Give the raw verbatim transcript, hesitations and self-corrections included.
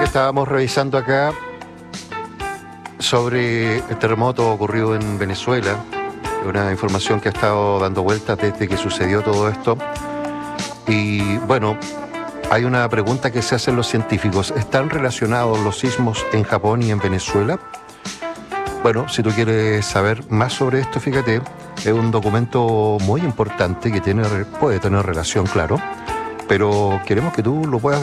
que estábamos revisando acá sobre el terremoto ocurrido en Venezuela, una información que ha estado dando vueltas desde que sucedió todo esto. Y bueno, hay una pregunta que se hacen los científicos: ¿están relacionados los sismos en Japón y en Venezuela? Bueno, si tú quieres saber más sobre esto, fíjate, es un documento muy importante que tiene, puede tener relación, claro, pero queremos que tú lo puedas